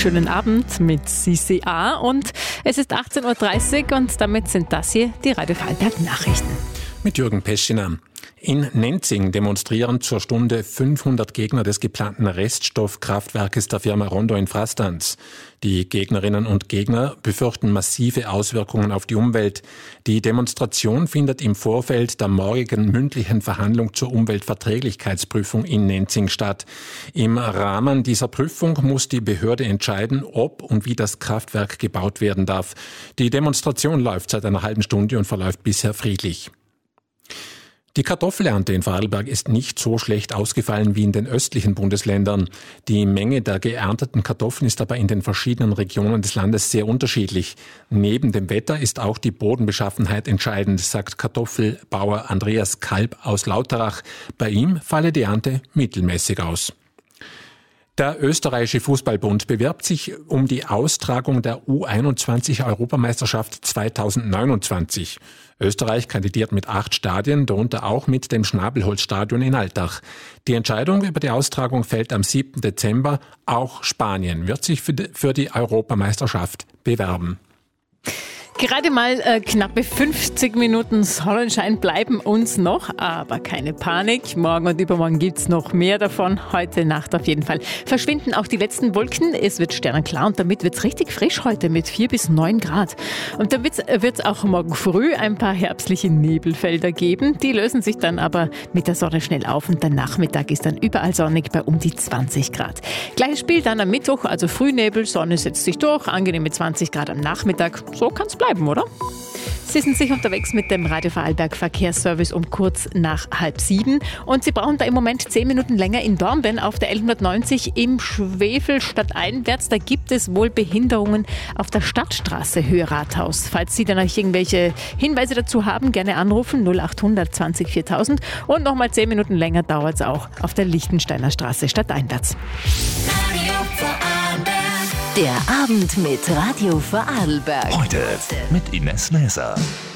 schönen Abend mit CCA und es ist 18.30 Uhr und damit sind das hier die Radio Vorarlberg Nachrichten. Mit Jürgen Peschiner. In Nenzing demonstrieren zur Stunde 500 Gegner des geplanten Reststoffkraftwerkes der Firma Rondo in Frastanz. Die Gegnerinnen und Gegner befürchten massive Auswirkungen auf die Umwelt. Die Demonstration findet im Vorfeld der morgigen mündlichen Verhandlung zur Umweltverträglichkeitsprüfung in Nenzing statt. Im Rahmen dieser Prüfung muss die Behörde entscheiden, ob und wie das Kraftwerk gebaut werden darf. Die Demonstration läuft seit einer halben Stunde und verläuft bisher friedlich. Die Kartoffelernte in Vorarlberg ist nicht so schlecht ausgefallen wie in den östlichen Bundesländern. Die Menge der geernteten Kartoffeln ist aber in den verschiedenen Regionen des Landes sehr unterschiedlich. Neben dem Wetter ist auch die Bodenbeschaffenheit entscheidend, sagt Kartoffelbauer Andreas Kalb aus Lauterach. Bei ihm falle die Ernte mittelmäßig aus. Der österreichische Fußballbund bewirbt sich um die Austragung der U21-Europameisterschaft 2029. Österreich kandidiert mit 8 Stadien, darunter auch mit dem Schnabelholzstadion in Altach. Die Entscheidung über die Austragung fällt am 7. Dezember. Auch Spanien wird sich für die Europameisterschaft bewerben. Gerade mal knappe 50 Minuten Sonnenschein bleiben uns noch, aber keine Panik. Morgen und übermorgen gibt's noch mehr davon. Heute Nacht auf jeden Fall verschwinden auch die letzten Wolken. Es wird sternenklar und damit wird's richtig frisch heute mit 4 bis 9 Grad. Und dann wird's auch morgen früh ein paar herbstliche Nebelfelder geben. Die lösen sich dann aber mit der Sonne schnell auf und der Nachmittag ist dann überall sonnig bei um die 20 Grad. Gleiches Spiel dann am Mittwoch, also Frühnebel, Sonne setzt sich durch, angenehm mit 20 Grad am Nachmittag. So kann's bleiben, oder? Sie sind sicher unterwegs mit dem Radio Vorarlberg Verkehrsservice um kurz nach 6:30 und Sie brauchen da im Moment 10 Minuten länger in Dornbirn auf der L190 im Schwefel stadteinwärts. Da gibt es wohl Behinderungen auf der Stadtstraße Höhe Rathaus. Falls Sie dann noch irgendwelche Hinweise dazu haben, gerne anrufen 0800 20 4000 und nochmal 10 Minuten länger dauert es auch auf der Lichtensteiner Straße stadteinwärts. Der Abend mit Radio Vorarlberg. Heute mit Ines Näser.